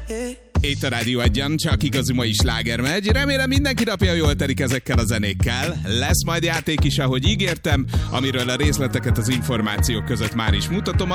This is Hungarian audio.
Itt a Rádió Egyen, csak igazi mai sláger megy. Remélem mindenki napja jól telik ezekkel a zenékkel. Lesz majd játék is, ahogy ígértem, amiről a részleteket az információk között már is mutatom.